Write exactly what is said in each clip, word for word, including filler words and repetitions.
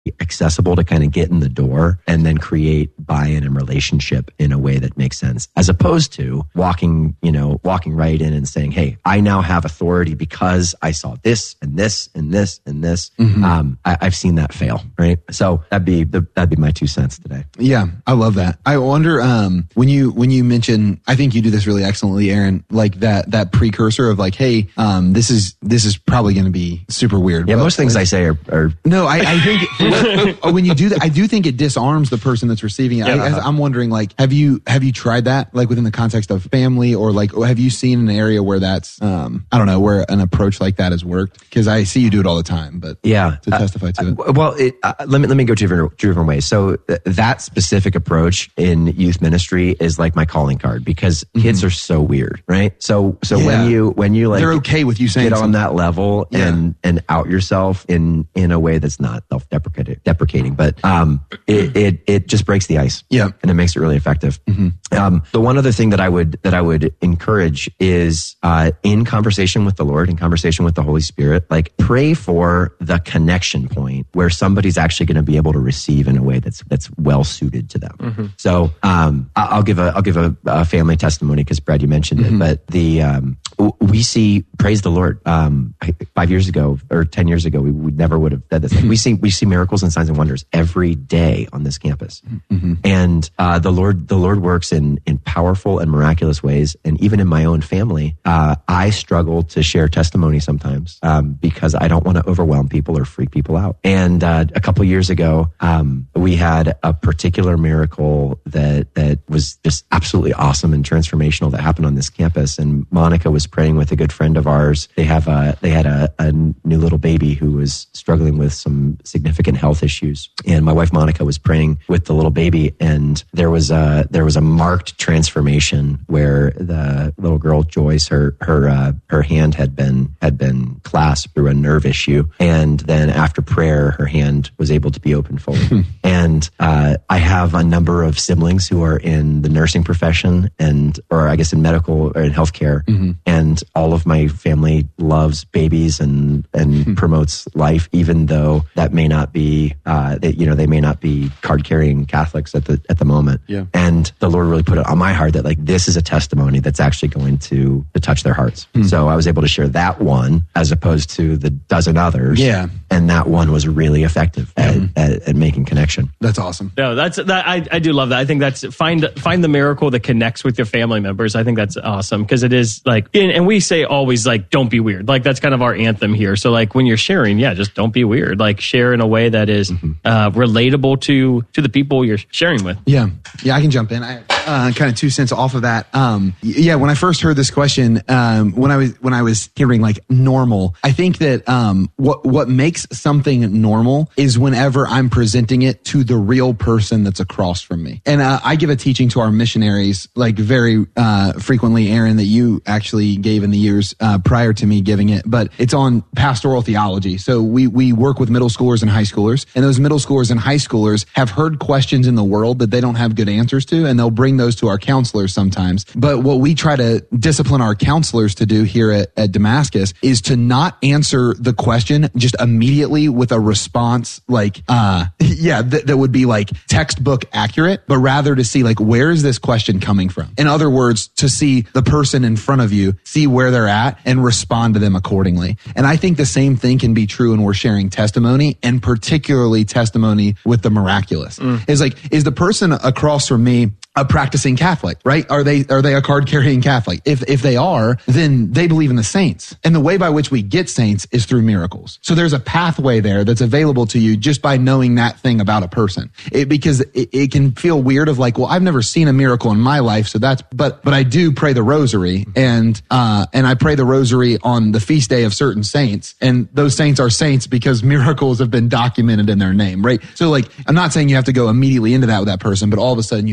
accessible to kind of get in the door and then create buy-in and relationship in a way that makes sense, as opposed to walking, you know, walking right in and saying, hey, I now have authority because I saw this and this and this and this. Mm-hmm. Um, I, I've seen that fail, right? So that'd be the, that'd be my two cents today. Yeah, I love that. I wonder um, when you when you mention, I think you do this really excellently, Aaron, like that that precursor of like, hey, um, this is this is probably going to be super weird. Yeah, most things I say are, are no, I, I think when you do that, I do think it disarms the person that's receiving it. Yeah. I, I'm wondering, like, have you have you tried that, like within the context of family, or like have you seen an area where that's, um, I don't know, where an approach like that has worked? Because I see you do it all the time, but yeah, to testify to uh, it. Well, it, uh, let me let me go two different, two different ways. So th- that specific approach in youth ministry is like my calling card, because mm-hmm. kids are so weird, right? So so yeah. when you when you like they're okay with you saying get something. on that level yeah. and and out yourself in in a way that's not self-deprecating, deprecating, but um, it, it it just breaks the ice, yeah, and it makes it really effective. Mm-hmm. Um, the one other thing that I would that I would encourage is uh, in conversation with the Lord, in conversation with the Holy Spirit, like pray for the connection point where somebody's actually going to be able to receive in a way that's that's well suited to them. Mm-hmm. So um, I'll give a I'll give a, a family testimony, because Brad, you mentioned mm-hmm. it, but the um, we see, praise the Lord. Um, five years ago or ten years ago, we, we never would have said this. Like we see we see miracles and signs and wonders every day on this campus, mm-hmm. and uh, the Lord the Lord works in in powerful and miraculous ways. And even in my own family, uh, I struggle to share testimony sometimes um, because I don't want to overwhelm people or freak people out. And uh, a couple years ago, um, we had a particular miracle that that was just absolutely awesome and transformational that happened on this campus. And Monica was praying with a good friend of ours. They have a they had a, a new little baby who was struggling with some significant health issues. And my wife Monica was praying with the little baby, and there was a there was a marked transformation where the little girl Joyce, her her uh, her hand had been had been clasped through a nerve issue, and then after prayer, her hand was able to be opened fully. And uh, I have a number of siblings who are in the nursing profession, and or I guess in medical or in healthcare, mm-hmm. and all of my family loves babies and and mm-hmm. promotes life, even though that may not be uh, that you know they may not be card carrying Catholics at the at the moment. Yeah. And the Lord really put it on my heart that like this is a testimony that's actually going to to touch their hearts. Mm-hmm. So I was able to share that one as opposed to the dozen others. Yeah. And that one was really effective at, mm-hmm. at, at making connection. That's awesome. No, that's that. I, I do love that. I think that's find find the miracle that connects with your family members. I think that's awesome, because it is like, and, and we say always like, don't be weird. Like that's kind of our anthem here. So like when you're sharing, yeah, just don't be weird. Like share in a way that is mm-hmm. uh, relatable to to the people you're sharing with. Yeah, yeah, I can jump in. I uh, kind of two cents off of that. Um, yeah, when I first heard this question, um, when I was when I was hearing like normal, I think that um, what what makes something normal is whenever I'm presenting it to the real person that's across from me. And uh, I give a teaching to our missionaries like very uh, frequently, Aaron, that you actually gave in the years uh, prior to me giving it, but it's on pastoral theology. So we we work with middle schoolers and high schoolers, and those middle schoolers and high schoolers have heard questions in the world that they don't have good answers to, and they'll bring those to our counselors sometimes. But what we try to discipline our counselors to do here at, at Damascus is to not answer the question just immediately with a response like, uh, yeah, th- that would be like textbook accurate, but rather to see like, where is this question coming from? In other words, to see the person in front of you, see where they're at, and respond to them accordingly. And I think the same thing can be true when we're sharing testimony, and particularly testimony with the miraculous. Mm. Is like, is the person across from me a practicing Catholic, right? Are they are they a card carrying Catholic? If if they are, then they believe in the saints. And the way by which we get saints is through miracles. So there's a pathway there that's available to you just by knowing that thing about a person. It, because it, it can feel weird of like, well, I've never seen a miracle in my life, so that's but but I do pray the rosary, and uh and I pray the rosary on the feast day of certain saints, and those saints are saints because miracles have been documented in their name, right? So like, I'm not saying you have to go immediately into that with that person, but all of a sudden you have context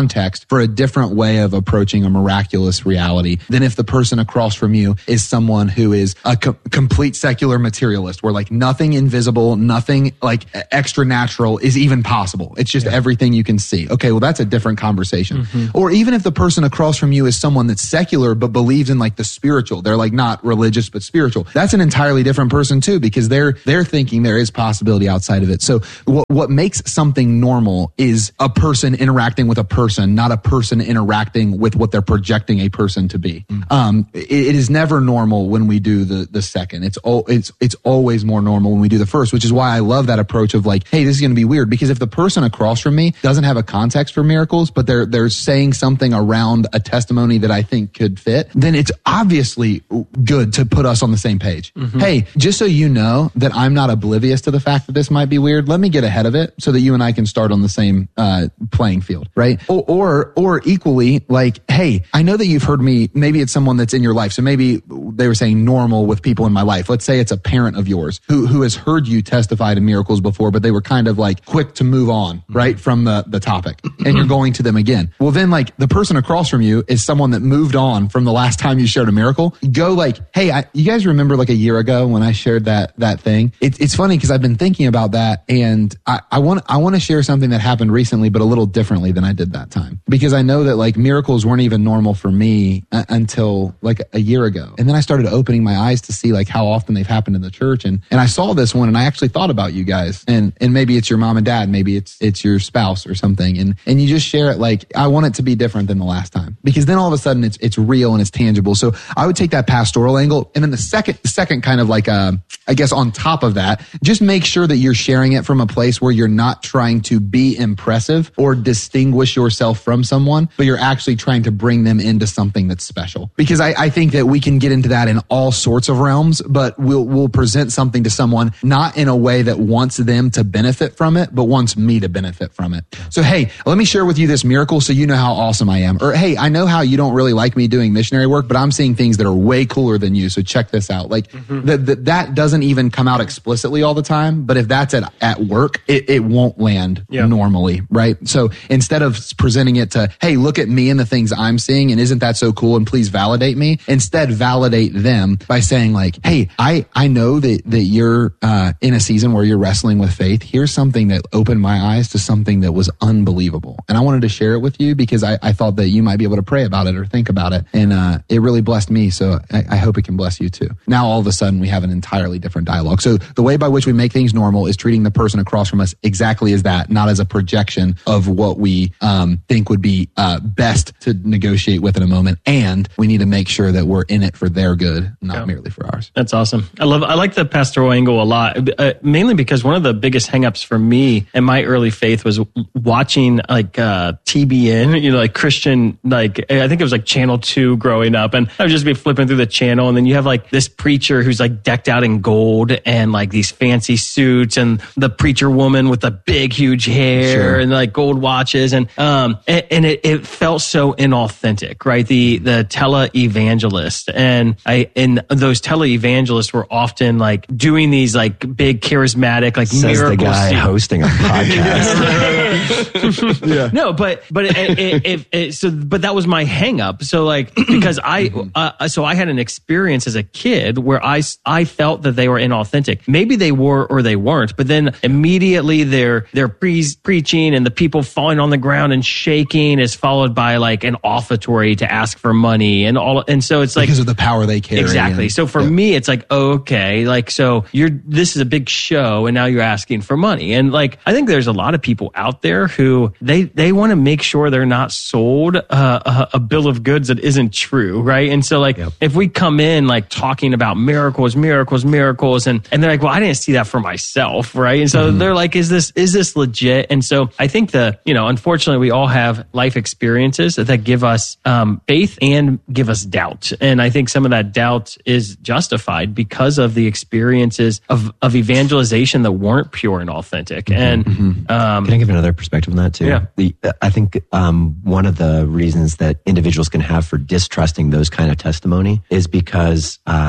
context for a different way of approaching a miraculous reality than if the person across from you is someone who is a co- complete secular materialist, where like nothing invisible, nothing like extra natural is even possible. It's just yeah. everything you can see. Okay, well, that's a different conversation. Mm-hmm. Or even if the person across from you is someone that's secular but believes in like the spiritual, they're like not religious but spiritual. That's an entirely different person too, because they're they're thinking there is possibility outside of it. So what what makes something normal is a person interacting with a person, not a person interacting with what they're projecting a person to be. Mm-hmm. Um, it, it is never normal when we do the the second. It's all it's it's always more normal when we do the first, which is why I love that approach of like, hey, this is going to be weird, because if the person across from me doesn't have a context for miracles, but they're they're saying something around a testimony that I think could fit, then it's obviously good to put us on the same page. Mm-hmm. Hey, just so you know that I'm not oblivious to the fact that this might be weird, let me get ahead of it so that you and I can start on the same uh, playing field, right? Or, or or equally, like, hey, I know that you've heard me, maybe it's someone that's in your life. So maybe they were saying normal with people in my life. Let's say it's a parent of yours who who has heard you testify to miracles before, but they were kind of like quick to move on, right, from the, the topic. And you're going to them again. Well, then like the person across from you is someone that moved on from the last time you shared a miracle. Go like, hey, I, you guys remember like a year ago when I shared that that thing? It, it's funny because I've been thinking about that, and I, I want I want to share something that happened recently, but a little differently than I did that time, because I know that like miracles weren't even normal for me uh, until like a year ago. And then I started opening my eyes to see like how often they've happened in the church, and and I saw this one, and I actually thought about you guys, and and maybe it's your mom and dad, maybe it's it's your spouse or something, and and you just share it like, I want it to be different than the last time, because then all of a sudden it's it's real and it's tangible. So I would take that pastoral angle, and then the second the second kind of like uh I guess on top of that, just make sure that you're sharing it from a place where you're not trying to be impressive or distinguish yourself from someone, but you're actually trying to bring them into something that's special. Because I, I think that we can get into that in all sorts of realms, but we'll we'll present something to someone not in a way that wants them to benefit from it, but wants me to benefit from it. So, hey, let me share with you this miracle so you know how awesome I am. Or, hey, I know how you don't really like me doing missionary work, but I'm seeing things that are way cooler than you, so check this out. Like, mm-hmm. the, the, that doesn't even come out explicitly all the time, but if that's at, at work, it, it won't land yeah. normally, right? So instead of presenting it to, hey, look at me and the things I'm seeing, and isn't that so cool, and please validate me, instead validate them by saying like, hey, I, I know that, that you're uh, in a season where you're wrestling with faith. Here's something that opened my eyes to something that was unbelievable. And I wanted to share it with you because I, I thought that you might be able to pray about it or think about it. And uh, it really blessed me. So I, I hope it can bless you too. Now, all of a sudden, we have an entirely different dialogue. So the way by which we make things normal is treating the person across from us exactly as that, not as a projection of what we um, think would be uh, best to negotiate with in a moment. And we need to make sure that we're in it for their good, not yeah. merely for ours. That's awesome. I love, I like the pastoral angle a lot, uh, mainly because one of the biggest hangups for me in my early faith was watching like uh, T B N, you know, like Christian, like I think it was like Channel two growing up, and I would just be flipping through the channel, and then you have like this preacher who's like decked out in gold and like these fancy suits, and the preacher woman with the big huge hair sure. and like gold watches, and um and, and it, it felt so inauthentic, right? The the tele-evangelist, and I and those tele-evangelists were often like doing these like big charismatic like Says miracle the guy scenes. hosting a podcast. yeah. No, but but it, it, it, it, so but that was my hang up. So like because I uh, so I had an experience as a kid where I I felt that they were inauthentic. Maybe they were or they weren't, but then immediately they're they're pre- preaching and the people falling on the ground and shaking is followed by like an offertory to ask for money and all, and so it's like because of the power they carry. Exactly. And, so for yeah. me, it's like, oh, okay, like so you're this is a big show and now you're asking for money, and like I think there's a lot of people out there who they they want to make sure they're not sold uh, a, a bill of goods that isn't true, right? And so like yep. if we come in like talking about miracles, miracles, miracles, and and they're like, well, I didn't see that for myself, right? And so mm-hmm. they're like, is this is this legit? And so I think the you know, unfortunately, we all have life experiences that give us um, faith and give us doubt, and I think some of that doubt is justified because of the experiences of of evangelization that weren't pure and authentic. Mm-hmm. And mm-hmm. um, can I give another perspective on that too? Yeah. The, I think um, one of the reasons that individuals can have for distrusting those kind of testimony is because um,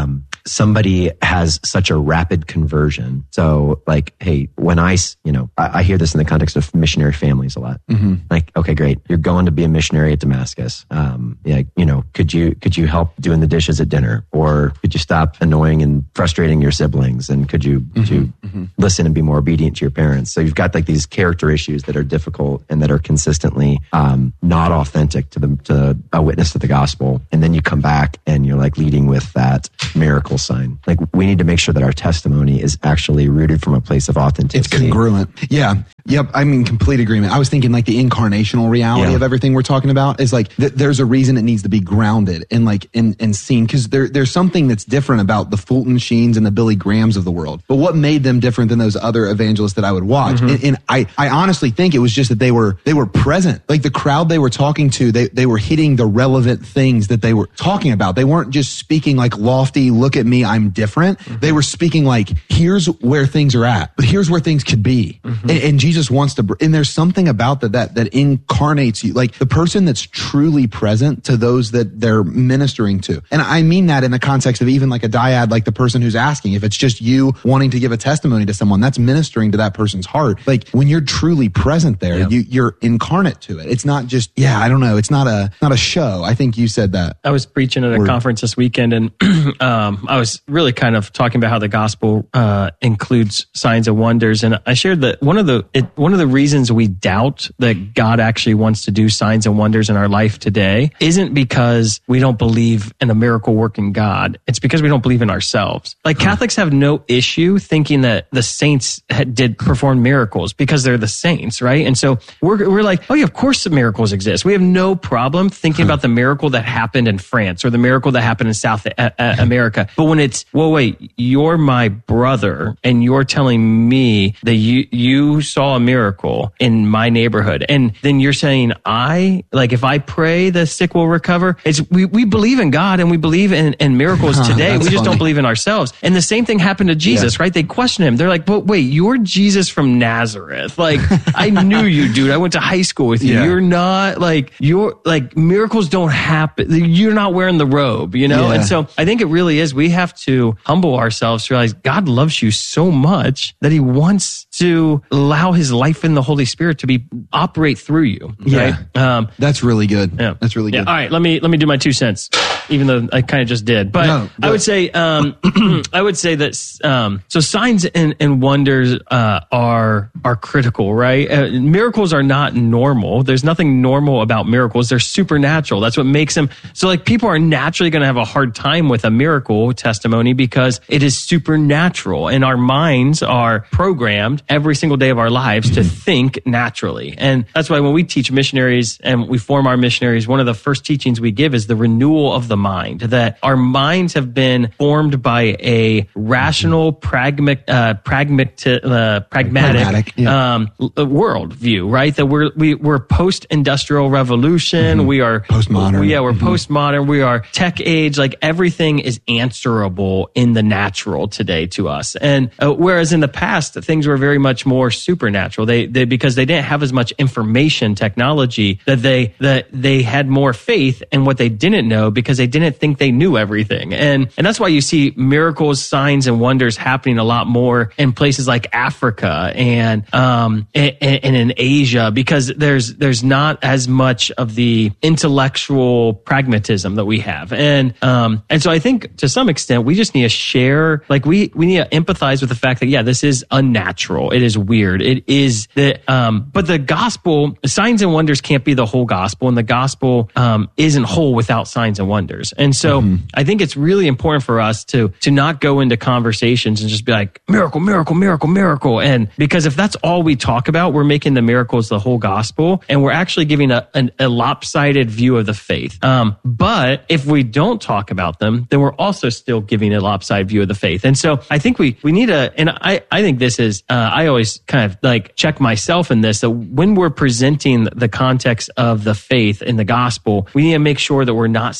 somebody has such a rapid conversion. So like, hey, when I, you know, I, I hear this in the context of missionary families a lot. Mm-hmm. Like, okay, great. You're going to be a missionary at Damascus. Um, yeah, you know, could you, could you help doing the dishes at dinner? Or could you stop annoying and frustrating your siblings? And could you, could mm-hmm. you mm-hmm. listen and be more obedient to your parents? So you've got like these character issues that are difficult and that are consistently, um, not authentic to the, to a witness to the gospel. And then you come back and you're like leading with that miracle sign. Like we need to make sure that our testimony is actually rooted from a place of authenticity. It's congruent. Yeah. Yep. I'm in complete agreement. I was thinking like the incarnational reality yeah. of everything we're talking about is like, th- there's a reason it needs to be grounded and like, and, and seen. Cause there, there's something that's different about the Fulton Sheens and the Billy Grahams of the world. But what made them different than those other evangelists that I would watch? Mm-hmm. And, and I, I honestly think it was just that they were, they were present. Like the crowd they were talking to, they, they were hitting the relevant things that they were talking about. They weren't just speaking like lofty, look at me, I'm different. Mm-hmm. They were speaking like, here's where things are at, but here's where things could be. Mm-hmm. And, and Jesus wants to, and there's something about that, that, that incarnates you, like the person that's truly present to those that they're ministering to. And I mean that in the context of even like a dyad, like the person who's asking, if it's just you wanting to give a testimony to someone, that's ministering to that person's heart. Like when you're truly present there, yeah. you, you're incarnate to it. It's not just, yeah, I don't know. It's not a, not a show. I think you said that. I was preaching at a Word. conference this weekend and um, I was really kind of talking about how the gospel uh, includes signs and wonders. And I shared that one of the, it, one of the reasons we doubt that God actually wants to do signs and wonders in our life today isn't because we don't believe in a miracle working God. It's because we don't believe in ourselves. Like Catholics have no issue thinking that the saints had, did perform miracles because they're the saints, right? And so we're, we're like, oh yeah, of course the miracles exist. We have no problem thinking about the miracle that happened in France or the miracle that happened in South America. But when it's, well, wait, you're my brother and you're telling me that you, you saw a miracle in my neighborhood. And then you're saying, I, like, if I pray, the sick will recover. It's, we, we believe in God and we believe in, in miracles today. We just funny. don't believe in ourselves. And the same thing happened to Jesus, yeah. right? They question him. They're like, but wait, you're Jesus from Nazareth. Like, I knew you, dude. I went to high school with you. Yeah. You're not like, you're like, miracles don't happen. You're not wearing the robe, you know? Yeah. And so I think it really is. We have to humble ourselves to realize God loves you so much that he wants to allow his life in the Holy Spirit to be operate through you. Yeah. Right? Um, That's really good. Yeah. That's really good. Yeah. All right. Let me, let me do my two cents, even though I kind of just did, but no, I would say, um, I would say that, um, so signs and, and wonders, uh, are, are critical, right? Uh, miracles are not normal. There's nothing normal about miracles. They're supernatural. That's what makes them. So like people are naturally going to have a hard time with a miracle testimony because it is supernatural and our minds are programmed every single day of our lives to think naturally. And that's why when we teach missionaries and we form our missionaries, one of the first teachings we give is the renewal of the mind, that our minds have been formed by a rational, pragmatic, uh, pragmatic, uh, pragmatic, pragmatic yeah. um, world view, right? That we're, we, we're post-industrial revolution. Mm-hmm. We are postmodern. We, yeah, we're mm-hmm. postmodern. We are tech age. Like everything is answerable in the natural today to us. And uh, whereas in the past, things were very much more supernatural. They, they, because they didn't have as much information technology that they, that they had more faith in what they didn't know because they didn't think they knew everything. And, and that's why you see miracles, signs, and wonders happening a lot more in places like Africa and, um, and, and in Asia, because there's, there's not as much of the intellectual pragmatism that we have. And, um, and so I think to some extent, we just need to share, like we, we need to empathize with the fact that, yeah, this is unnatural. It is weird. It is that, um, but the gospel, signs and wonders can't be the whole gospel, and the gospel, um, isn't whole without signs and wonders. And so mm-hmm. I think it's really important for us to, to not go into conversations and just be like, miracle, miracle, miracle, miracle. And because if that's all we talk about, we're making the miracles the whole gospel, and we're actually giving a, an, a lopsided view of the faith. Um, but if we don't talk about them, then we're also still giving a lopsided view of the faith. And so I think we, we need to, and I, I think this is, uh, I always kind of like check myself in this, that when we're presenting the context of the faith in the gospel, we need to make sure that we're not simply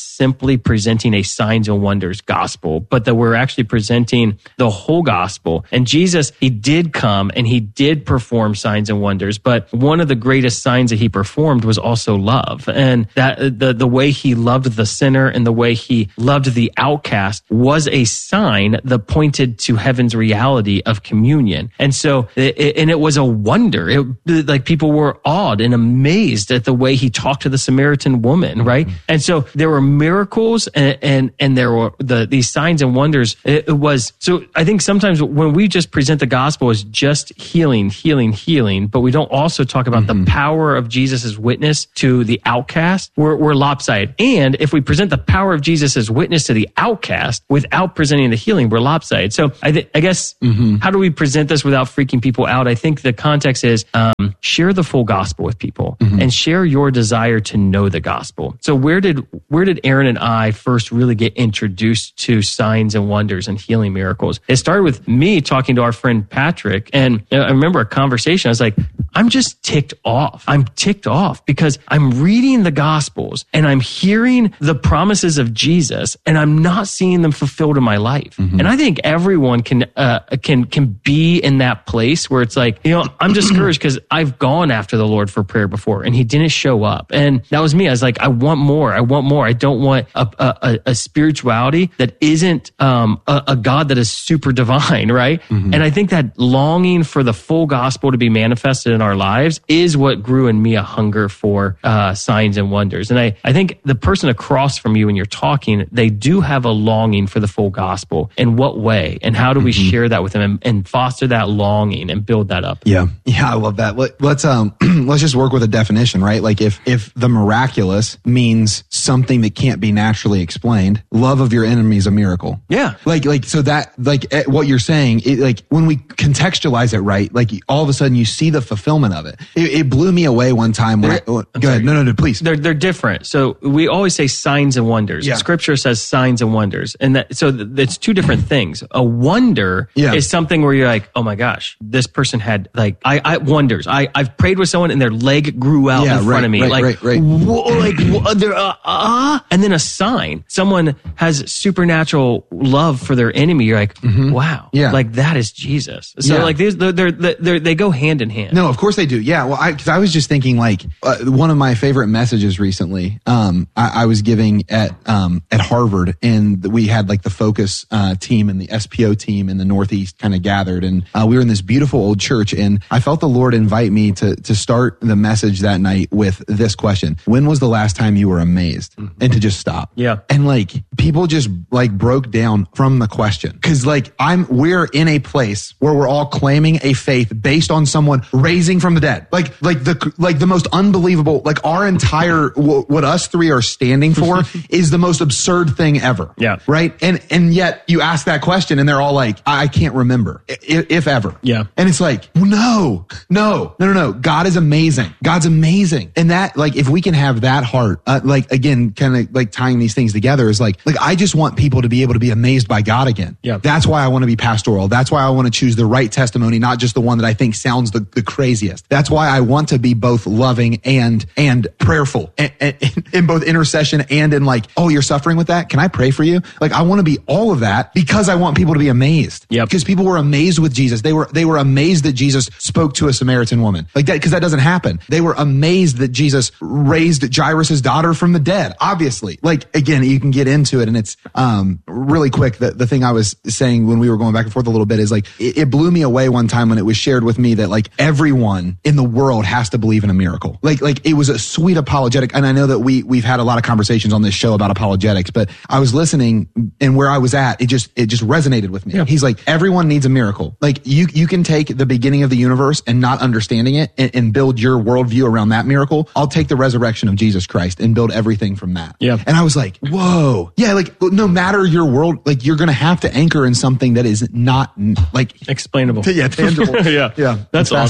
simply presenting a signs and wonders gospel, but that we're actually presenting the whole gospel. And Jesus, he did come and he did perform signs and wonders, but one of the greatest signs that he performed was also love. And that the, the way he loved the sinner and the way he loved the outcast was a sign that pointed to heaven's reality of communion. And so, it, and it was a wonder. It, like people were awed and amazed at the way he talked to the Samaritan woman, right? Mm-hmm. And so there were miracles and, and, and there were the, these signs and wonders. It, it was, so I think sometimes when we just present the gospel as just healing, healing, healing, but we don't also talk about mm-hmm. the power of Jesus' witness to the outcast, we're, we're lopsided. And if we present the power of Jesus' witness to the outcast without presenting the healing, we're lopsided. So I, th- I guess, mm-hmm. how do we present this without freaking people out? I think the context is um, share the full gospel with people mm-hmm. and share your desire to know the gospel. So where did where did Aaron and I first really get introduced to signs and wonders and healing miracles? It started with me talking to our friend Patrick, and you know, I remember a conversation. I was like, I'm just ticked off. I'm ticked off because I'm reading the Gospels and I'm hearing the promises of Jesus and I'm not seeing them fulfilled in my life. Mm-hmm. And I think everyone can uh, can can be in that place where it's like, you know, I'm discouraged because I've gone after the Lord for prayer before and he didn't show up. And that was me. I was like, I want more. I want more. I don't want a a, a spirituality that isn't um, a, a God that is super divine, right? Mm-hmm. And I think that longing for the full gospel to be manifested in our lives is what grew in me a hunger for uh, signs and wonders. And I, I think the person across from you when you're talking, they do have a longing for the full gospel. In what way? And how do we mm-hmm. share that with them and, and foster that longing and build that up? Yeah. Yeah, I love that. Let, let's um let's just work with a definition, right? Like if if the miraculous means something that can't be naturally explained, love of your enemy is a miracle. Yeah. Like like so that like eh, what you're saying, it, like when we contextualize it right, like all of a sudden you see the fulfillment of it. It, it blew me away one time when I, oh, go sorry. ahead. No, no, no, please. They're they're different. So we always say signs and wonders. Yeah. Scripture says signs and wonders. And that so th- it's two different things. A wonder yeah. is something where you're like, oh my gosh, this person had like I, I wonders. I, I've prayed with someone and their leg grew out yeah, in right, front of me. Right, like right, right. Whoa, like whoa, they're uh, uh, and then a sign. Someone has supernatural love for their enemy. You're like, mm-hmm. wow. Yeah. Like that is Jesus. So yeah. like these they're, they're, they're, they go hand in hand. No, of course they do. Yeah. Well, I, cause I was just thinking like, uh, one of my favorite messages recently, um, I, I was giving at, um, at Harvard, and we had like the Focus, uh, team and the S P O team in the Northeast kind of gathered. And, uh, we were in this beautiful old church, and I felt the Lord invite me to, to start the message that night with this question: when was the last time you were amazed? Mm-hmm. And to just stop. Yeah. And like, people just like broke down from the question. Cause like I'm, we're in a place where we're all claiming a faith based on someone raising from the dead. Like, like the, like the most unbelievable, like our entire, what us three are standing for is the most absurd thing ever. Yeah. Right. And, and yet you ask that question and they're all like, I, I can't remember if, if ever. Yeah. And it's like, no, no, no, no, no. God is amazing. God's amazing. And that, like, if we can have that heart, uh, like, again, kind of like tying these things together is like, like, I just want people to be able to be amazed by God again. Yeah. That's why I want to be pastoral. That's why I want to choose the right testimony, not just the one that I think sounds the, the craziest. That's why I want to be both loving and, and prayerful and, and, in both intercession and in like, oh, you're suffering with that? Can I pray for you? Like, I want to be all of that because I want people to be amazed. Yeah. Because people were amazed with Jesus. They were, they were amazed that Jesus spoke to a Samaritan woman like that, because that doesn't happen. They were amazed that Jesus raised Jairus' daughter from the dead. Obviously, like, again, you can get into it, and it's um really quick. The, the thing I was saying when we were going back and forth a little bit is like, it, it blew me away one time when it was shared with me that like everyone in the world has to believe in a miracle. Like, like it was a sweet apologetic. And I know that we, we've had a lot of conversations on this show about apologetics, but I was listening, and where I was at, it just, it just resonated with me. Yeah. He's like, everyone needs a miracle. Like you, you can take the beginning of the universe and not understanding it and, and build your worldview around that miracle. I'll take the resurrection of Jesus Christ and build everything from that. Yeah. And I was like, whoa. Yeah. Like, no matter your world, like you're going to have to anchor in something that is not like explainable. Yeah. Tangible. yeah. Yeah. That's fascinating. Awesome. I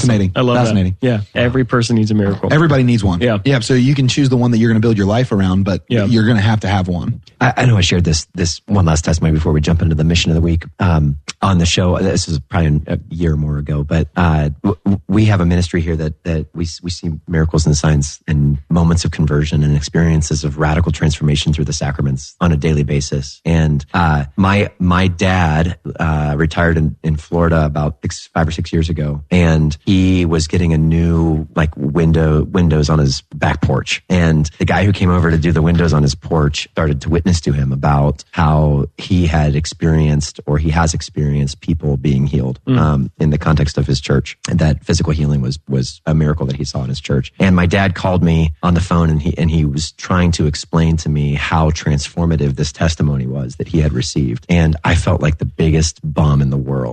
love Fascinating. that. Yeah. Every person needs a miracle. Everybody needs one. Yeah. Yeah. So you can choose the one that you're going to build your life around, but Yeah. you're going to have to have one. I, I know I shared this this one last testimony before we jump into the mission of the week um, on the show. This is probably a year or more ago, but uh, w- we have a ministry here that that we we see miracles and signs and moments of conversion and experiences of radical transformation through the sacraments on a daily basis. And uh, my my dad uh, retired in, in Florida about six, five or six years ago, and he was getting a new like window windows on his back porch. And the guy who came over to do the windows on his porch started to witness to him about how he had experienced or he has experienced people being healed mm. um, in the context of his church, and that physical healing was was a miracle that he saw in his church. And my dad called me on the phone, and he and he was trying to explain to me how transformative this testimony was that he had received. And I felt like the biggest bum in the world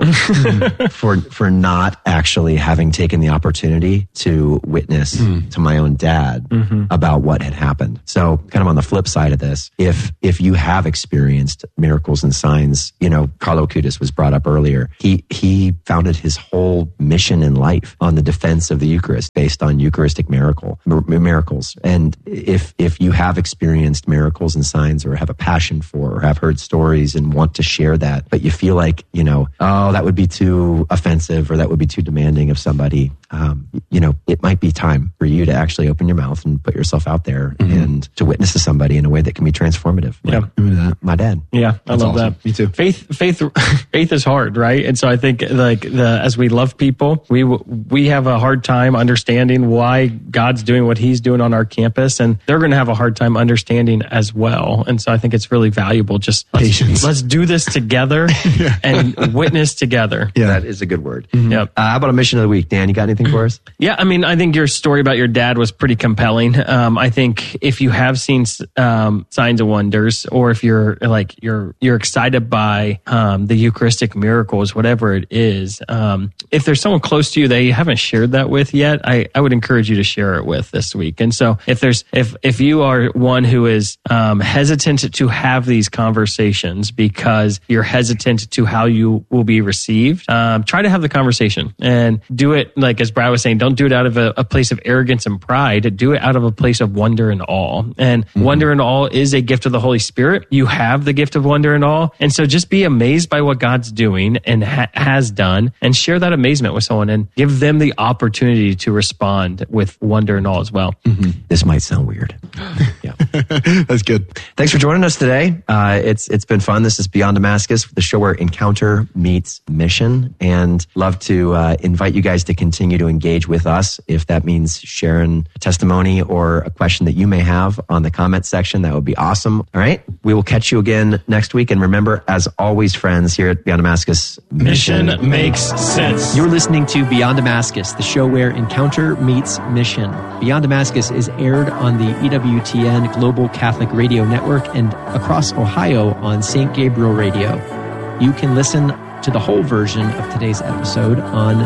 for for not actually having taken the opportunity to witness mm. to my own dad mm-hmm. about what had happened. So kind of on the flip side of this, if if you have experienced miracles and signs, you know, Carlo Acutis was brought up earlier. He he founded his whole mission in life on the defense of the Eucharist based on Eucharistic miracle miracles. And if if you have experienced miracles and signs or have a passion for or have heard stories and want to share that, but you feel like, you know, oh, that would be too offensive or that would be too demanding of somebody, um, you know, it might be time for you to actually open your mouth and put yourself out there mm-hmm. and to witness to somebody in a way that can be transformative. Yeah. Like my dad. Yeah. I That's love awesome. that. Me too. Faith, faith, faith is hard, right? And so I think like the, as we love people, we, we have a hard time understanding why God's doing what he's doing on our campus, and they're going to have a hard time understanding as well. And so I think it's really valuable. Just let's, patience. Let's do this together yeah. and witness together. Yeah. That is a good word. Mm-hmm. Yep. Uh, how about a mission of the week? Dan, you got anything for us? Yeah. I mean, I think your story about your dad was pretty compelling. Um, I think if you have seen um, signs and wonders, or if you're like, you're, you're excited by um, the Eucharistic miracles, whatever it is, um, if there's someone close to you that you haven't shared that with yet, I, I would encourage you to share it with this week. And so if there's, if, if you are one who is um, hesitant to have these conversations because you're hesitant to how you will be received, um, try to have the conversation and do it, like as Brad was saying, don't do it out of a, a place of arrogance and pride. Do it out of a place of wonder and awe. And mm-hmm. wonder and awe is a gift of the Holy Spirit. You have the gift of wonder and awe. And so just be amazed by what God's doing and ha- has done, and share that amazement with someone and give them the opportunity to respond with wonder and awe as well. Mm-hmm. This might sound weird. Yeah. That's good. Thanks for joining us today. Uh, it's it's been fun. This is Beyond Damascus, the show where encounter meets mission, and love to uh, invite you guys to continue to engage with us. If that means sharing a testimony or a question that you may have on the comment section, that would be awesome. All right. We will catch you again next week. And remember, as always, friends, here at Beyond Damascus, mission, mission makes sense. You're listening to Beyond Damascus, the show where encounter meets mission. Beyond Damascus is aired on the E W T N Global Catholic Radio Network and across Ohio on Saint Gabriel Radio. You can listen to the whole version of today's episode on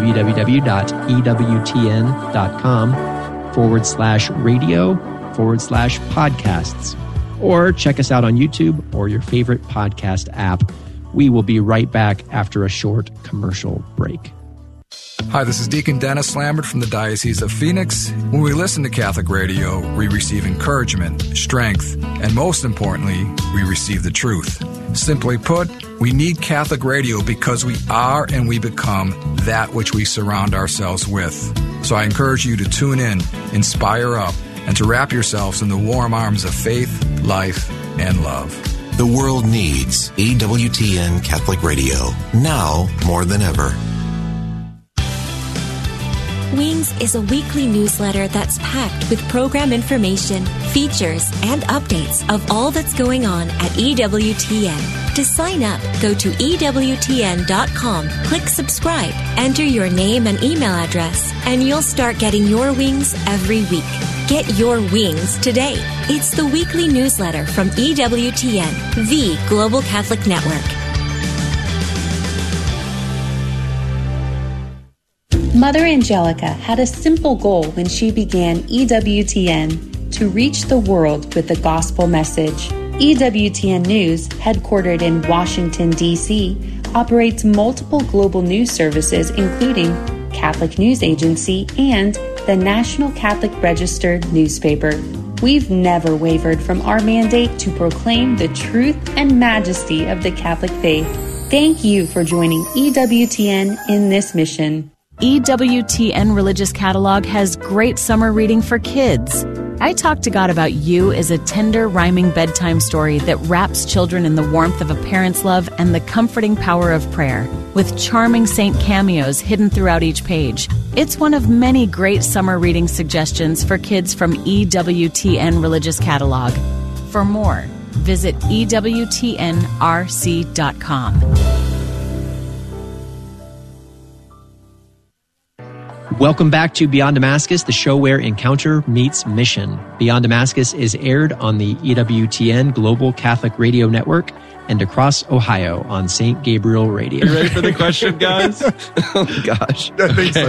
www.ewtn.com forward slash radio forward slash podcasts. Or check us out on YouTube or your favorite podcast app. We will be right back after a short commercial break. Hi, this is Deacon Dennis Lambert from the Diocese of Phoenix. When we listen to Catholic radio, we receive encouragement, strength, and most importantly, we receive the truth. Simply put, we need Catholic radio because we are and we become that which we surround ourselves with. So I encourage you to tune in, inspire up, and to wrap yourselves in the warm arms of faith, life, and love. The world needs E W T N Catholic Radio, now more than ever. Wings is a weekly newsletter that's packed with program information, features, and updates of all that's going on at E W T N. To sign up, go to E W T N dot com, click subscribe, enter your name and email address, and you'll start getting your wings every week. Get your wings today. It's the weekly newsletter from E W T N, the Global Catholic Network. Mother Angelica had a simple goal when she began E W T N: to reach the world with the gospel message. E W T N News, headquartered in Washington, D C, operates multiple global news services, including Catholic News Agency, and the National Catholic Register newspaper. We've never wavered from our mandate to proclaim the truth and majesty of the Catholic faith. Thank you for joining E W T N in this mission. E W T N Religious Catalog has great summer reading for kids. I Talk to God About You is a tender, rhyming bedtime story that wraps children in the warmth of a parent's love and the comforting power of prayer, with charming saint cameos hidden throughout each page. It's one of many great summer reading suggestions for kids from E W T N Religious Catalog. For more, visit E W T N R C dot com. Welcome back to Beyond Damascus, the show where encounter meets mission. Beyond Damascus is aired on the E W T N Global Catholic Radio Network and across Ohio on Saint Gabriel Radio. You ready for the question, guys? Oh, gosh. I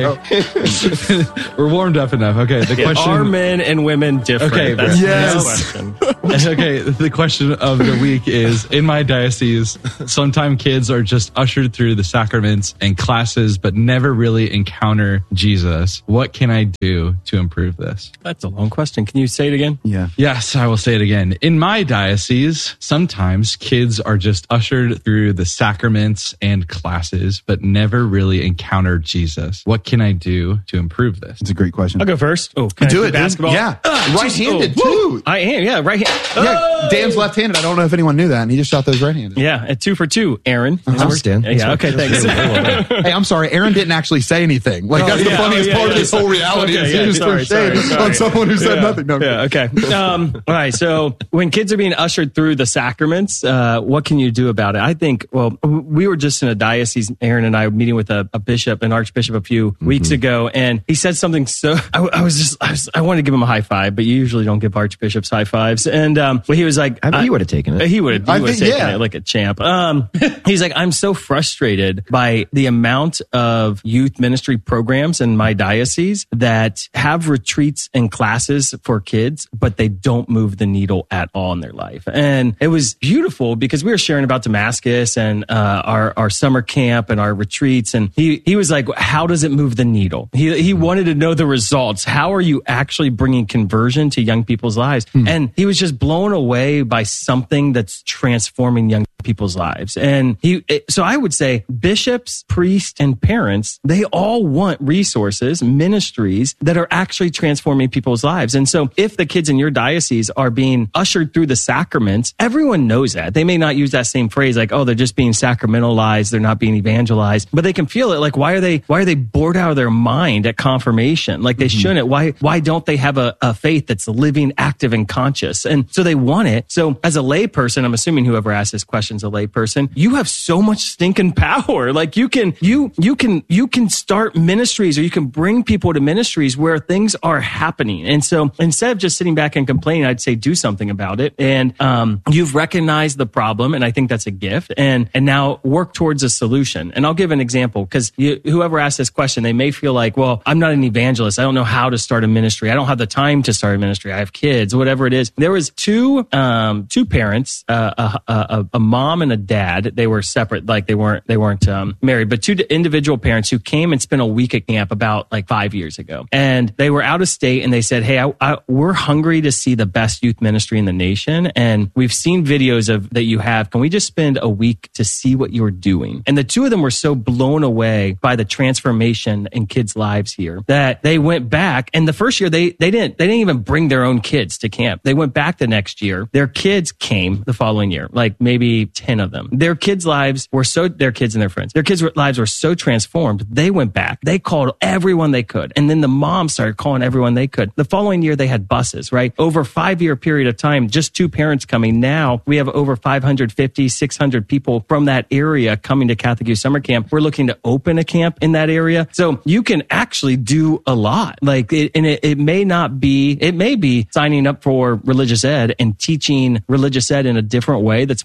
think so. We're warmed up enough. Okay, the Yeah, question... Are men and women different? Okay, That's yes. the question. Okay, the question of the week is, in my diocese, sometimes kids are just ushered through the sacraments and classes, but never really encounter Jesus. What can I do to improve this? That's a long question. Can you say it again? Yeah. Yes, I will say it again. In my diocese, sometimes kids are just ushered through the sacraments and classes, but never really encounter Jesus. What can I do to improve this? It's a great question. I'll go first. Oh, can Do I it, dude. basketball? Yeah. Ah, Right-handed, just- oh, too. I am, yeah, right hand. Yeah, Oh! Dan's left-handed. I don't know if anyone knew that, and he just shot those right-handed. Yeah, at two for two, Aaron. Thanks, Dan. Yeah, yeah, okay, thanks. Hey, I'm sorry. Aaron didn't actually say anything. Like, Oh, that's the yeah, funniest oh, yeah, part of yeah, this whole reality okay, is yeah, he just sorry, threw shade sorry, sorry. on someone who said yeah, nothing. No, yeah, okay. Um, all right, so when kids are being ushered through the sacraments, uh, what can you do about it? I think, well, we were just in a diocese, Aaron and I, meeting with a, a bishop, an archbishop a few mm-hmm. weeks ago, and he said something so, I, I was just, I, was, I wanted to give him a high five, but you usually don't give archbishops high fives. And um, well, he was like, I mean, he would have taken it. He would have, he I would have think, taken yeah. it like a champ. Um, he's like, I'm so frustrated by the amount of youth ministry programs in my diocese that have retreats and classes for kids, but they don't move the needle at all in their life. And it was beautiful because we were sharing about Damascus and uh, our our summer camp and our retreats, and he he was like, how does it move the needle? He he wanted to know the results. How are you actually bringing conversion to young people's lives? Hmm. And he was just blown away by something that's transforming young people's lives. And he, so I would say bishops, priests, and parents, they all want resources, ministries that are actually transforming people's lives. And so if the kids in your diocese are being ushered through the sacraments, everyone knows that. They may not use that same phrase like, oh, they're just being sacramentalized, they're not being evangelized, but they can feel it. Like, why are they, why are they bored out of their mind at confirmation? Like they mm-hmm. shouldn't. Why, why don't they have a, a faith that's living, active, and conscious? And so they want it. So as a lay person, I'm assuming whoever asked this question is a lay person, you have so much stinking power. Like you can, you, you can, you can start ministries, or you can bring people to ministries where things are happening. And so instead of just sitting back and complaining, I'd say do something about it. And, um, you've recognized the problem. And I think that's a gift. And, and now work towards a solution. And I'll give an example, because whoever asked this question, they may feel like, well, I'm not an evangelist. I don't know how to start a ministry. I don't have the time to start a ministry. I have kids, whatever it is. There was two, um, two parents, uh, a, a, a mom and a dad. They were separate, like they weren't, they weren't, um, married, but two individual parents who came and spent a week at camp about like five years ago. And they were out of state, and they said, hey, I, I, we're hungry to see the best youth ministry in the nation. And we've seen videos of that you have. Can we just spend a week to see what you're doing? And the two of them were so blown away by the transformation in kids' lives here that they went back. And the first year they, they didn't, they didn't even bring their own kids to camp. They went back the next year. Their kids came the following year, like maybe ten of them. Their kids' lives were so, their kids and their friends, their kids' lives were so transformed. They went back. They called everyone they could. And then the mom started calling everyone they could. The following year, they had buses, right? Over a five year period of time, just two parents coming. Now we have over five hundred fifty, six hundred people from that area coming to Catholic Youth Summer Camp. We're looking to open a camp in that area. So you can actually do a lot. Like, it, and it, it may not be, it may be signing up for religious ed and teaching religious ed in a different way that's more engaging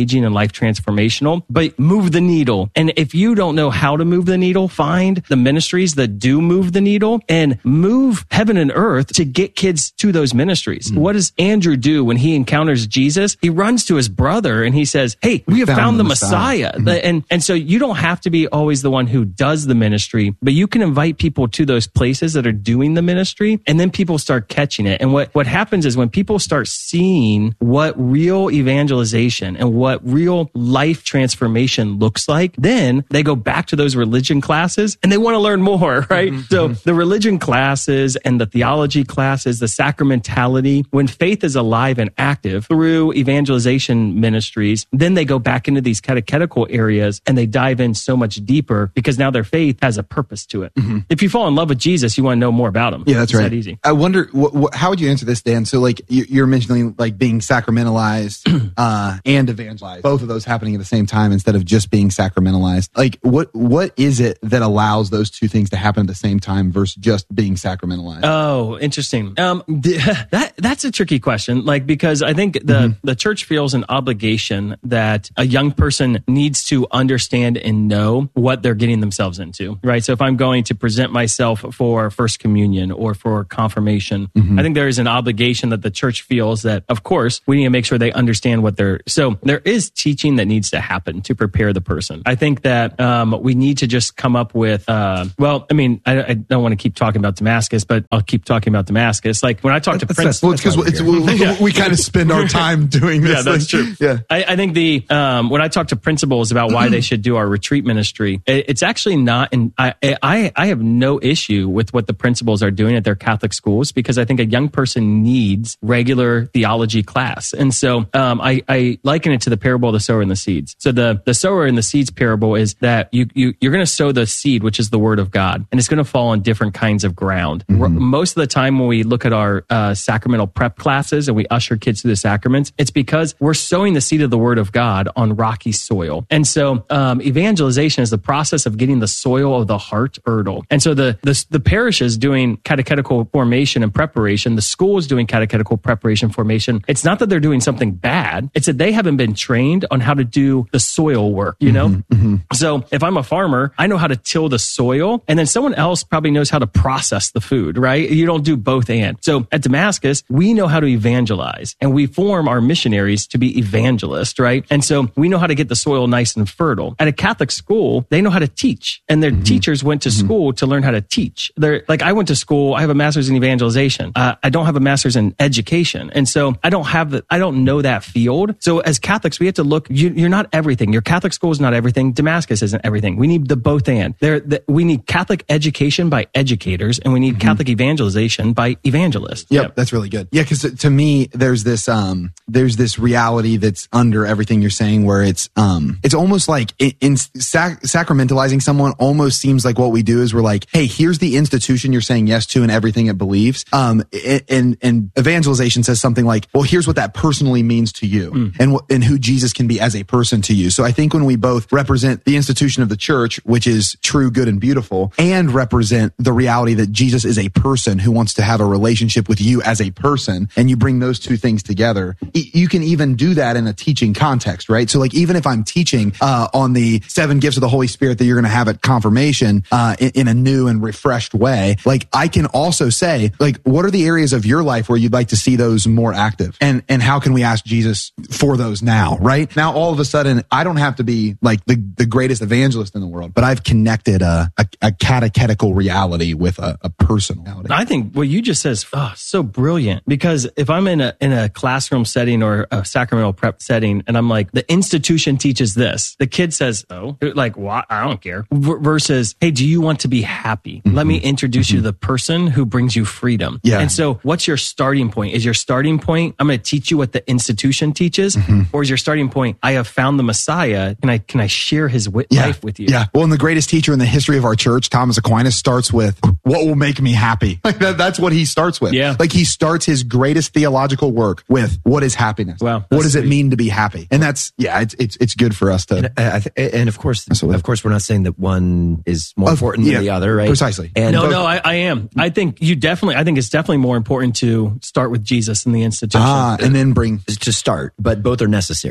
engaging and life transformational, but move the needle. And if you don't know how to move the needle, find the ministries that do move the needle and move heaven and earth to get kids to those ministries. Mm. What does Andrew do when he encounters Jesus? He runs to his brother and he says, hey, we have found, found the Messiah. Messiah. Mm-hmm. And, and so you don't have to be always the one who does the ministry, but you can invite people to those places that are doing the ministry, and then people start catching it. And what, what happens is when people start seeing what real evangelization and what real life transformation looks like, then they go back to those religion classes and they want to learn more, right? Mm-hmm. So the religion classes and the theology classes, the sacramentality, when faith is alive and active through evangelization ministries, then they go back into these catechetical areas and they dive in so much deeper because now their faith has a purpose to it. Mm-hmm. If you fall in love with Jesus, you want to know more about him. Yeah, that's it's right. That easy. I wonder, wh- wh- how would you answer this, Dan? So like you're mentioning like being sacramentalized uh, and evangelized, both of those happening at the same time instead of just being sacramentalized. Like what what is it that allows those two things to happen at the same time versus just being sacramentalized? Oh, interesting. Um, that that's a tricky question. Like because I think the mm-hmm. the church feels an obligation that a young person needs to understand and know what they're getting themselves into, right? So if I'm going to present myself for First Communion or for confirmation, mm-hmm. I think there is an obligation that the church feels that, of course, we need to make sure they understand what they're. So there is teaching that needs to happen to prepare the person. I think that um, we need to just come up with. Uh, well, I mean, I, I don't want to keep talking about Damascus, but I'll keep talking about Damascus. Like when I talk to Prince, well, it's because it's, we, yeah. we kind of spend our time doing this. Yeah, that's thing. true. Yeah, I, I think the um, when I talk to principals about why they should do our retreat ministry, it, it's actually not. And I, I I have no issue with what the principals are doing at their Catholic schools because I think a young person needs regular theology class, and so um, I, I liken it to the parable of the sower and the seeds. So the the sower and the seeds parable is that you you you're going to sow the seed, which is the word of God, and it's going to fall on different kinds of ground. Mm-hmm. Most of the time, when we look at our uh, sacramental prep classes and we usher kids through the sacraments, it's because we're sowing the seed of the word of God on rocky soil. And so um, evangelization is the process of getting the soil of the heart fertile. And so the, the the parish is doing catechetical formation and preparation. The school is doing catechetical preparation formation. It's not that they're doing something bad. It's that they haven't been trained on how to do the soil work, you know? Mm-hmm, mm-hmm. So if I'm a farmer, I know how to till the soil, and then someone else probably knows how to process the food, right? You don't do both and. So at Damascus, we know how to evangelize, and we form our missionaries to be evangelists, right? And so we know how to get the soil nice and fertile. At a Catholic school, they know how to teach, and their mm-hmm. teachers went to mm-hmm. school to learn how to teach. They're like, I went to school, I have a master's in evangelization. Uh, I don't have a master's in education. And so I don't have the, I don't know that field. So as Catholics, we have to look, you, you're not everything. Your Catholic school is not everything. Damascus isn't everything. We need the both and. There, the, we need Catholic education by educators, and we need mm-hmm. Catholic evangelization by evangelists. Yep, yep. That's really good. Yeah, because to me, there's this, um, there's this reality that's under everything you're saying, where it's, um, it's almost like in, in sac- sacramentalizing someone almost seems like what we do is we're like, hey, here's the institution you're saying yes to and everything it believes. Um, and, and evangelization says something like, well, here's what that personally means to you mm. and, and who Jesus can be as a person to you. So I think when we both represent the institution of the church, which is true, good, and beautiful, and represent the reality that Jesus is a person who wants to have a relationship with you as a person, and you bring those two things together, you can even do that in a teaching context, right? So like, even if I'm teaching uh, on the seven gifts of the Holy Spirit that you're going to have at confirmation uh, in, in a new and refreshed way, like I can also say, like, what are the areas of your life where you'd like to see those more active? And and how can we ask Jesus for those now, right? Now, all of a sudden, I don't have to be like the, the greatest evangelist in the world, but I've connected a, a, a catechetical reality with a, a personal reality. I think what you just said is oh, so brilliant, because if I'm in a in a classroom setting or a sacramental prep setting, and I'm like, the institution teaches this, the kid says, oh, like, what? I don't care. V- versus, hey, do you want to be happy? Mm-hmm. Let me introduce mm-hmm. you to the person who brings you freedom. Yeah. And so what's your starting point? Is your starting point, I'm going to teach you what the institution teaches? Mm-hmm. Or is your starting point, I have found the Messiah, and I can I share his wit- yeah. life with you? Yeah. Well, and the greatest teacher in the history of our church, Thomas Aquinas, starts with, what will make me happy? Like that, that's what he starts with. Yeah. Like he starts his greatest theological work with, what is happiness? Wow. What does sweet. it mean to be happy? And that's, yeah, it's it's it's good for us to. And, I th- and of course, Absolutely. of course, we're not saying that one is more of, important yeah, than the other, right? Precisely. And no, both, no, I, I am. I think you definitely, I think it's definitely more important to start with Jesus in the institution. Ah, and then bring. To start, but both are necessary.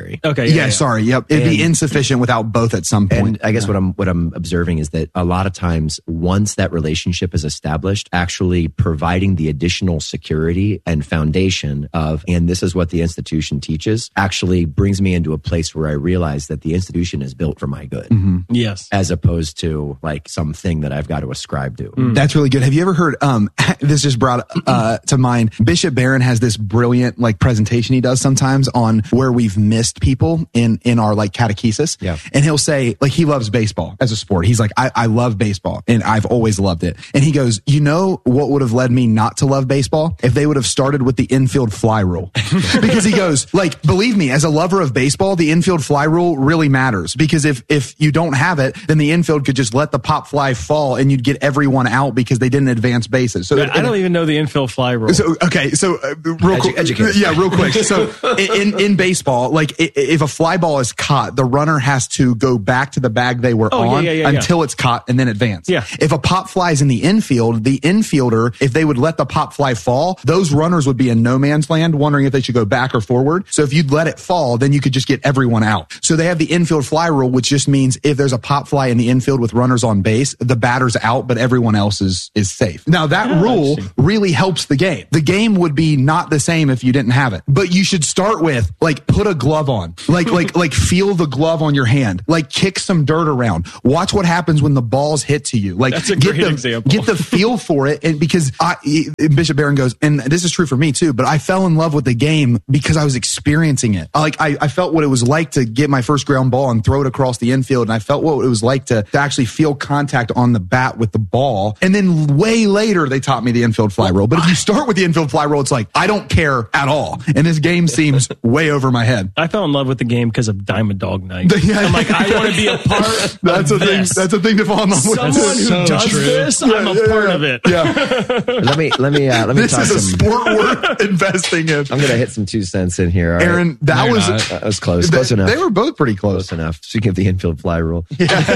necessary. Okay. Yeah, Yeah. yeah. sorry. Yep. It'd And- be insufficient without both at some point. And I guess what I'm what I'm observing is that a lot of times, once that relationship is established, actually providing the additional security and foundation of, and this is what the institution teaches, actually brings me into a place where I realize that the institution is built for my good, Yes. as opposed to like something that I've got to ascribe to. That's really good. Have you ever heard, um, this just brought uh, to mind, Bishop Barron has this brilliant like presentation he does sometimes on where we've missed people in, in our like catechesis. Yeah. And he'll say, like, he loves baseball as a sport. He's like, I, I love baseball and I've always loved it. And he goes, you know what would have led me not to love baseball? If they would have started with the infield fly rule. Because he goes, like, believe me, as a lover of baseball, the infield fly rule really matters, because if, if you don't have it, then the infield could just let the pop fly fall and you'd get everyone out because they didn't advance bases. So I don't even know the infield fly rule. So, okay. So uh, real Edu- quick. educate. Yeah, real quick. So in, in baseball, like i- if a fly ball is caught, the runner has to go back to the bag they were Oh, yeah, on yeah, yeah, yeah. until it's caught and then advance. Yeah. If a pop flies in the infield, the infielder, if they would let the pop fly fall, those runners would be in no man's land wondering if they should go back or forward. So if you'd let it fall, then you could just get everyone out. So they have the infield fly rule, which just means if there's a pop fly in the infield with runners on base, the batter's out, but everyone else is, is safe. Now that Oh, rule interesting. really helps the game. The game would be not the same if you didn't have it. But you should start with like put a glove on. Like like like feel the glove on your hand. Like kick some dirt around. Watch what happens when the balls hit to you. Like That's a get great the example. get the feel for it. And because I Bishop Barron goes, and this is true for me too, but I fell in love with the game because I was experiencing it. Like I, I felt what it was like to get my first ground ball and throw it across the infield, and I felt what it was like to, to actually feel contact on the bat with the ball. And then way later they taught me the infield fly rule. But if you start with the infield fly rule, it's like I don't care at all. And this game seems way over my head. I fell in love with the game because of Diamond Dog Night. Yeah. I'm like, I want to be a part That's of a thing. this. That's a thing to fall in love with. Someone who so does true. this, I'm a Yeah, part yeah, of it. Yeah. let me let me uh, let me This talk is a some. sport worth investing in. I'm gonna hit some two cents in here. all right? Aaron, that No, you're was not. That was close. they, Close enough. they were both pretty close. Close enough. Speaking of the infield fly rule.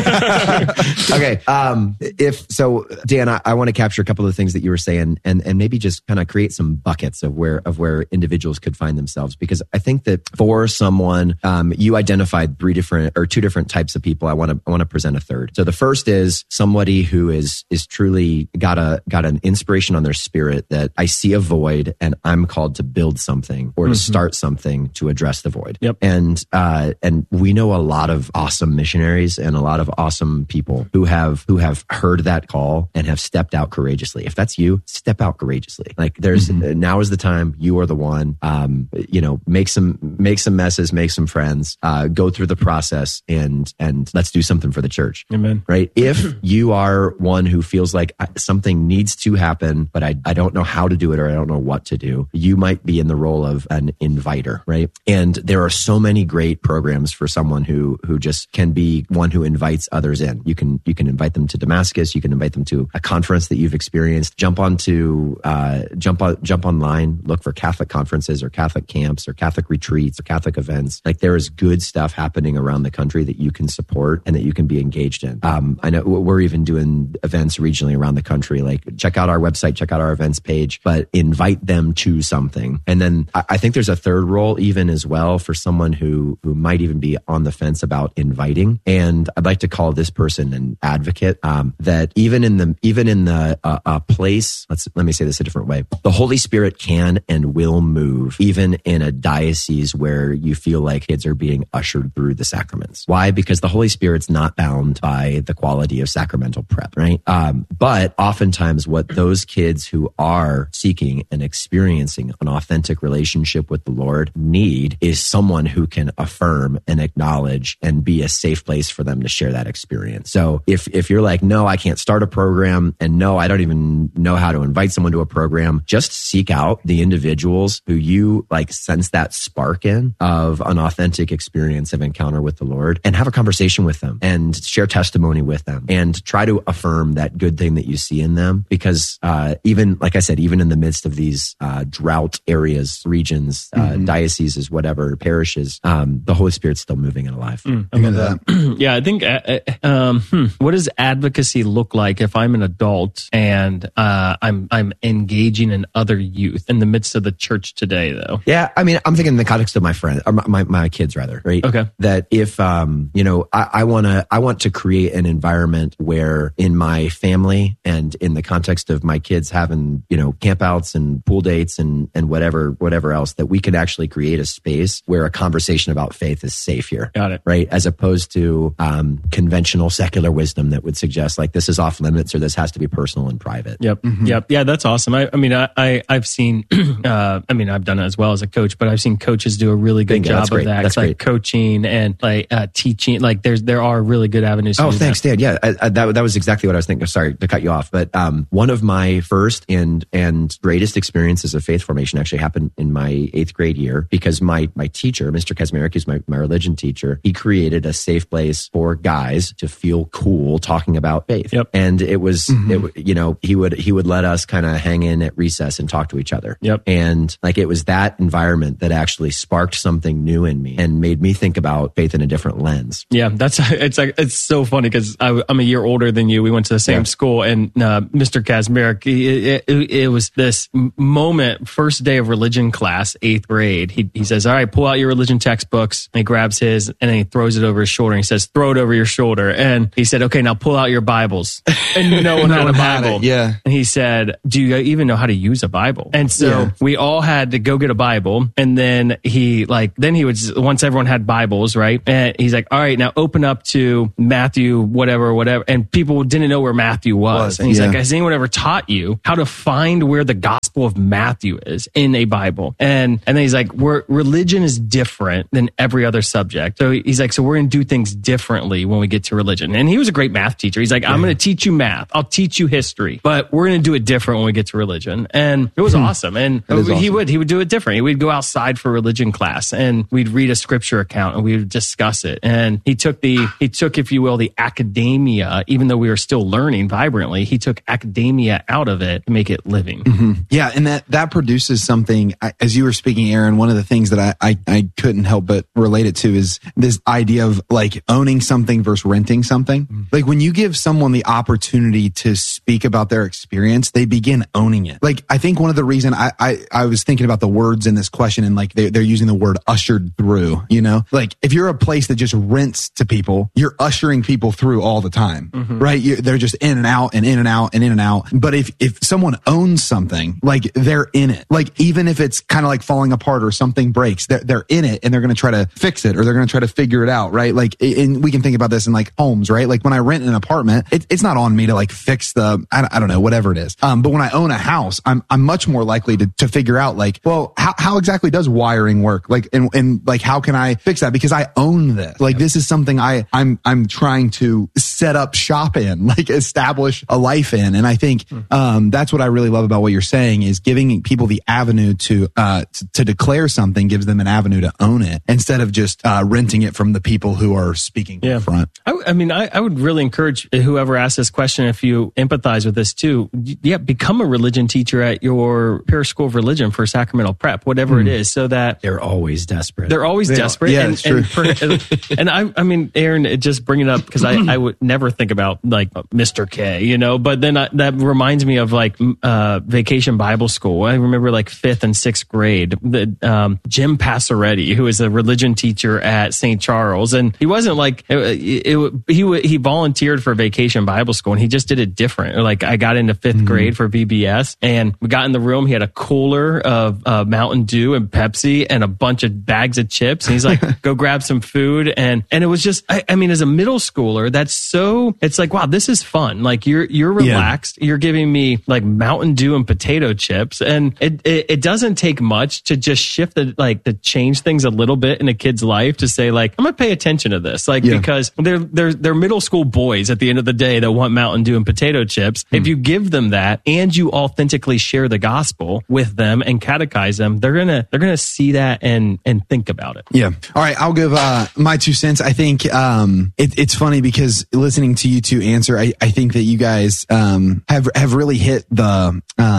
Okay. Um, if so, Dan, I, I want to capture a couple of the things that you were saying, and and maybe just kind of create some buckets of where of where individuals could find themselves, because I think that for someone, um, you identified three different or two different types of people. I want to I want to present a third. So the first is somebody who is is truly got a got an inspiration on their spirit that I see a void and I'm called to build something or to start something to address the void. Yep. And uh, and we know a lot of awesome missionaries and a lot of awesome people who have who have heard that call and have stepped out courageously. If that's you, step out courageously. Like there's uh, now is the time. You are the one. Um, you know, make some make some messes, make some friends, uh, go through the process, and and let's do something for the church. Amen. Right? If you are one who feels like uh, something needs to happen, but I I don't know how to do it or I don't know what to do, you might be in the role of an inviter, right? And there are so many great programs for someone who who just can be one who invites others in. You can you can invite them to Damascus. You can invite them to a conference that you've experienced. Jump onto uh, jump on jump online. Look for Catholic conferences or Catholic camps or Catholic retreats or Catholic events. Like there is good stuff happening around the country that you can support and that you can be engaged in. Um, I know we're even doing events regionally around the country. Like check out our website, check out our events page, but invite them to something. And then I, I think there's a third role even as well for someone who who might even be on the fence about inviting. And I'd like to call this person an advocate. Um, that even in the even in the uh, uh, place, let's let me say this a different way. The Holy Spirit can and will move even in a diocese where you feel like kids are being ushered through the sacraments. Why? Because the Holy Spirit's not bound by the quality of sacramental prep, right? Um, but oftentimes, what those kids who are seeking and experiencing an authentic relationship with the Lord need is someone who can affirm and acknowledge and be a safe place for them to share that experience. So if if you're like, no, I can't start a program, and no, I don't even know how to invite someone to a program, just seek out the individuals who you like sense that spark in of an authentic experience of encounter with the Lord, and have a conversation with them and share testimony with them and try to affirm that good thing that you see in them. Because uh, even, like I said, even in the midst of these uh, drought areas, regions, uh, mm-hmm. dioceses, whatever, parishes, um, the Holy Spirit's still moving and alive. Mm, I love that. Yeah, I think, uh, um, hmm, what does advocacy look like if I'm an adult and uh, I'm I'm engaging in other youth in the midst of the church today, though? Yeah, I mean, I'm thinking in the context of my friend, or my, my, my kids rather, right? Okay. That if, um, you know, I, I want to, I want to create an environment where in my family and in the context of my kids having, you know, campouts and pool dates and, and whatever, whatever else, that we can actually create a space where a conversation about faith is safe here. Got it. Right. As opposed to, um, conventional secular wisdom that would suggest like this is off limits or this has to be personal and private. Yep. Mm-hmm. Yep. Yeah, that's awesome. I, I mean, I, I, I've seen, uh, I mean, I've done it as well as a coach, but I've seen coaches do a really good Bingo, job that's of great. that. That's like great. coaching and like uh, teaching. Like there's, there are really good avenues. To Oh, do thanks, that. Dan. Yeah, I, I, that that was exactly what I was thinking. Sorry to cut you off, but um, one of my first and and greatest experiences of faith formation actually happened in my eighth grade year because my my teacher, Mister Kazmarek, who's my my religion teacher, he created a safe place for guys to feel cool talking about faith. Yep. And it was, Mm-hmm. it, you know, he would he would let us kind of hang in at recess and talk to each other. Yep. And like it was that environment that actually sparked something new in me and made me think about faith in a different lens. Yeah, that's it's like it's so funny because I'm a year older than you. We went to the same Yeah. school, and uh, Mister Kazmarek, it, it, it was this moment, first day of religion class, eighth grade. He he says, "All right, pull out your religion textbooks." And he grabs his, and then he throws it over his shoulder. And he says, "Throw it over your shoulder." And he said, "Okay, now pull out your Bibles." And no one No had a one had Bible. it, yeah. And he said, "Do you even know how to use a Bible?" And so Yeah. we all had to go get a Bible. And then he like, then he would, once everyone had Bibles, right? And he's like, "All right, now open up to Matthew, whatever, whatever." And people didn't know where Matthew was. Was, and he's yeah. like, "Has anyone ever taught you how to find where the Gospel of Matthew is in a Bible?" And, and then he's like, we're, religion is different than every other subject. So he's like, so we're going to do things differently when we get to religion. And he was a great math teacher. He's like, I'm going to teach you math. I'll teach you history, but we're going to do it different when we get to religion. And it was awesome. And That is he awesome. would, he would do it different. He would go outside for religion class and we'd read a scripture account and we would discuss it. And he took the, he took, if you will, the academia, even though we were still learning vibrantly, he took academia out of it to make it living. Yeah, and that that produces something. I- As you were speaking, Aaron, one of the things that I, I I couldn't help but relate it to is this idea of like owning something versus renting something. Mm. Like when you give someone the opportunity to speak about their experience, they begin owning it. Like I think one of the reason I I, I was thinking about the words in this question and like they, they're using the word ushered through. You know, like if you're a place that just rents to people, you're ushering people through all the time, right? You, they're just in and out and in and out and in and out. But if if someone owns something, like they're in it. Like even if it's kind of like falling apart or something breaks, they're they're in it and they're going to try to fix it or they're going to try to figure it out, right? Like, and we can think about this in like homes, right? Like when I rent an apartment, it, it's not on me to like fix the I, I don't know whatever it is. Um, but when I own a house, I'm I'm much more likely to to figure out like, well, how how exactly does wiring work? Like and and like how can I fix that because I own this? Like this is something I I'm I'm trying to set up shop in, like establish a life in, and I think um that's what I really love about what you're saying is giving people the avenue to uh to, to declare something gives them an avenue to own it instead of just uh renting it from the people who are speaking Yeah. from the front. I, I mean, I, I would really encourage whoever asks this question, if you empathize with this too, yeah, become a religion teacher at your parish school of religion for Sacramental Prep, whatever it is, so that They're always desperate. they're always desperate. yeah, and, it's true. And, per- and I, I mean, Aaron, it just bring it up because I, I would never think about like Mister K, you know, but then I, that reminds me of like uh, Vacation Bible School. I remember like fifth and sixth grade, the, um, Jim Passaretti, who is a religion teacher at Saint Charles. And he wasn't like, it, it, he, he volunteered for Vacation Bible School and he just did it different. Like I got into fifth grade for V B S and we got in the room. He had a cooler of uh, Mountain Dew and Pepsi and a bunch of bags of chips. And he's like, go grab some food. And, and it was just, I, I mean, as a middle schooler, that's so, it's like, wow, this is fun. Like you're, you're relaxed. You're giving me like Mountain Dew and potato chips. And it, it, it doesn't take much to just shift the, like to change things a little bit in a kid's life to say like, I'm going to pay attention to this. Like, Yeah. because they're, they're, they're middle school boys at the end of the day that want Mountain Dew and potato chips. If you give them that and you authentically share the gospel with them and catechize them, they're going to, they're going to see that and, and think about it. Yeah. All right. I'll give uh, my two cents. I think um, it, it's funny because listening to you two answer, I, I think that you guys um, have have really hit the um,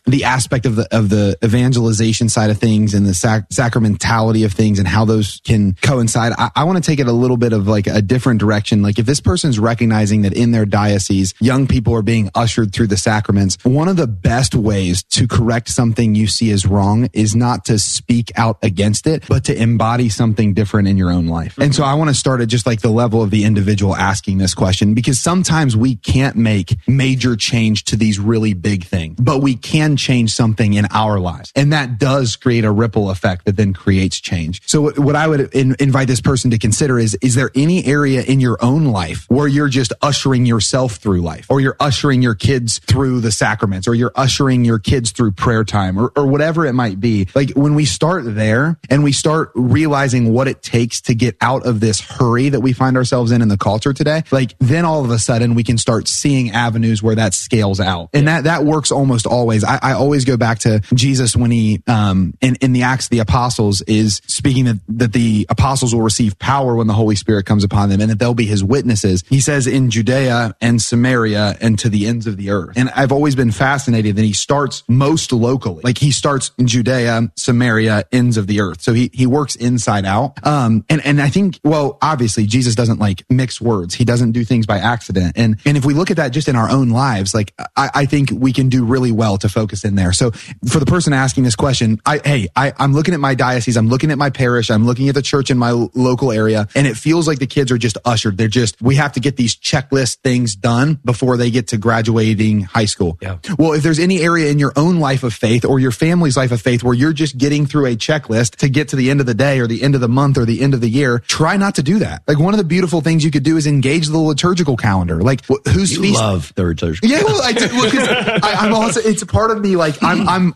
the aspect of the of the evangelization side of things and the sac- sacramentality of things and how those can coincide, I, I want to take it a little bit of like a different direction. Like if this person's recognizing that in their diocese, young people are being ushered through the sacraments, one of the best ways to correct something you see as wrong is not to speak out against it, but to embody something different in your own life. Mm-hmm. And so I want to start at just like the level of the individual asking this question, because sometimes we can't make major change to these really big things, but we can change something in our lives. And that does create a ripple effect that then creates change. So what I would in, invite this person to consider is, is there any area in your own life where you're just ushering yourself through life, or you're ushering your kids through the sacraments, or you're ushering your kids through prayer time, or, or whatever it might be? Like when we start there and we start realizing what it takes to get out of this hurry that we find ourselves in in the culture today, like then all of a sudden we can start seeing avenues where that scales out. And that, that works almost always. I, I always go back to Jesus when he, um, in, in the Acts of the Apostles is speaking that, that the apostles will receive power when the Holy Spirit comes upon them and that they'll be his witnesses. He says in Judea and Samaria and to the ends of the earth. And I've always been fascinated that he starts most locally. Like he starts in Judea, Samaria, ends of the earth. So he, he works inside out. Um, and, and I think, well, obviously Jesus doesn't like mix words. He doesn't do things by accident. And, and if we look at that just in our own lives, like I, I think we can do really well to focus in there. So for the person asking this question, I, hey, I, I'm looking at my diocese. I'm looking at my parish. I'm looking at the church in my l- local area. And it feels like the kids are just ushered. They're just, we have to get these checklist things done before they get to graduating high school. Yeah. Well, if there's any area in your own life of faith or your family's life of faith where you're just getting through a checklist to get to the end of the day or the end of the month or the end of the year, try not to do that. Like one of the beautiful things you could do is engage the liturgical calendar. Like wh- who's you feast? love the liturgical. Yeah, well, I do, well, 'cause I, I'm also, it's a part of me. Like I'm, I'm